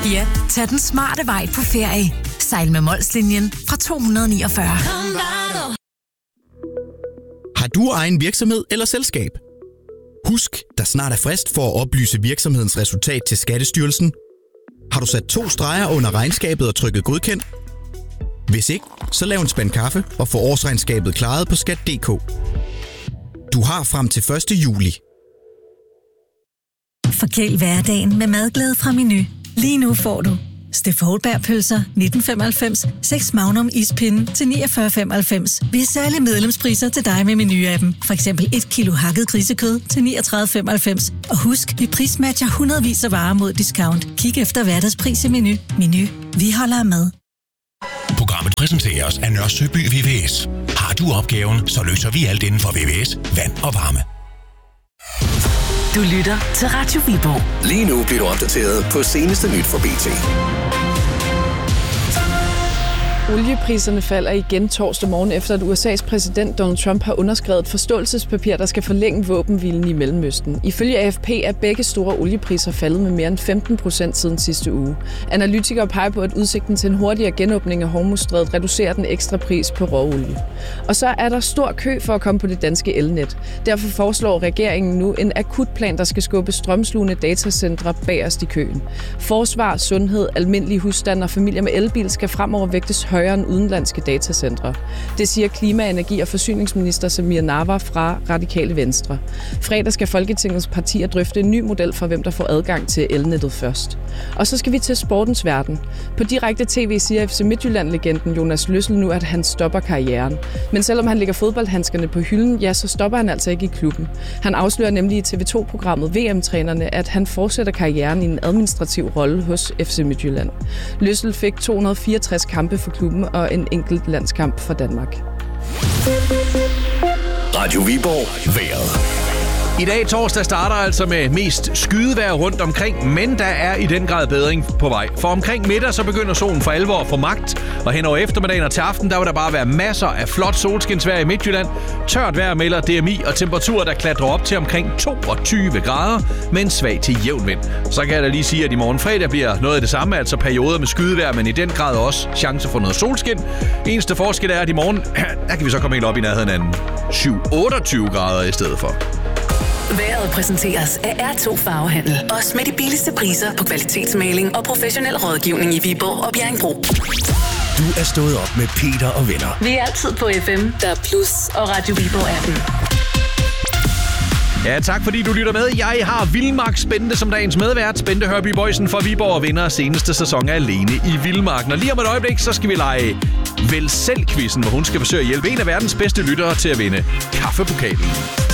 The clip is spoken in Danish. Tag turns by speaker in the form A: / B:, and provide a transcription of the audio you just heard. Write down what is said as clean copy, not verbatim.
A: Ja, tag den smarte vej på ferie. Sejl med Molslinjen fra 249.
B: Har du egen virksomhed eller selskab? Husk, der snart er frist for at oplyse virksomhedens resultat til Skattestyrelsen. Har du sat 2 streger under regnskabet og trykket godkendt? Hvis ikke, så lav en spand kaffe og få årsregnskabet klaret på skat.dk. Du har frem til 1. juli.
C: Forkæl hverdagen med madglæde fra Menu. Lige nu får du Steff Houlberg-pølser 1995, 6 Magnum ispinde til 49,95. Vi har særlige medlemspriser til dig med Menu-appen. For eksempel 1 kilo hakket grisekød til 39,95. Og husk, vi prismatcher hundredvis af varer mod discount. Kig efter hverdagspris i Menu. Menu. Vi holder af mad.
D: Programmet præsenteres af Nørre Søby VVS. Har du opgaven, så løser vi alt inden for VVS, vand og varme.
A: Du lytter til Radio Viborg.
E: Lige nu bliver du opdateret på seneste nyt fra BT.
F: Oliepriserne falder igen torsdag morgen efter, at USA's præsident Donald Trump har underskrevet et forståelsespapir, der skal forlænge våbenhvilen i Mellemøsten. Ifølge AFP er begge store oliepriser faldet med mere end 15% siden sidste uge. Analytikere peger på, at udsigten til en hurtigere genåbning af Hormuzstrædet reducerer den ekstra pris på råolie. Og så er der stor kø for at komme på det danske elnet. Derfor foreslår regeringen nu en akutplan, der skal skubbe strømslugende datacentre bagerst i køen. Forsvar, sundhed, almindelige husstande og familier med elbil skal fremover vægtes højere end udenlandske datacentre. Det siger klima-, energi- og forsyningsminister Samir Nawa fra Radikale Venstre. Fredag skal Folketingets partier drøfte en ny model for, hvem der får adgang til elnettet først. Og så skal vi til sportens verden. På direkte tv siger FC Midtjylland-legenden Jonas Løssel nu, at han stopper karrieren. Men selvom han lægger fodboldhandskerne på hylden, ja, så stopper han altså ikke i klubben. Han afslører nemlig i TV2-programmet VM-trænerne, at han fortsætter karrieren i en administrativ rolle hos FC Midtjylland. Løssel fik 264 kampe for klubben og en enkelt landskamp for Danmark.
E: Radio Viborg. Vejret.
G: I dag torsdag starter altså med mest skydevejr rundt omkring, men der er i den grad bedring på vej. For omkring middag så begynder solen for alvor at få magt, og hen over eftermiddagen og til aften, der vil der bare være masser af flot solskinsvejr i Midtjylland. Tørt vejr melder DMI, og temperaturer, der klatrer op til omkring 22 grader med en svag til jævn vind. Så kan jeg da lige sige, at i morgen fredag bliver noget af det samme, altså perioder med skydevejr, men i den grad også chance for noget solskin. Eneste forskel er, at i morgen, der kan vi så komme helt op i nærheden af 7-28 grader i stedet for.
A: Vejret præsenteres af R2 Farvehandel. Også med de billigste priser på kvalitetsmaling og professionel rådgivning i Viborg og Bjerringbro.
E: Du er stået op med Peter og venner.
A: Vi er altid på FM, der er Plus og Radio Viborg appen.
G: Ja, tak fordi du lytter med. Jeg har Vildmark Spændende som dagens medvært. Bente Hørby Boysen fra Viborg og vinder seneste sæson af Alene i Vildmarken. Og lige om et øjeblik, så skal vi lege Vel Selv-quizzen, hvor hun skal forsøge at hjælpe en af verdens bedste lyttere til at vinde kaffepokalen.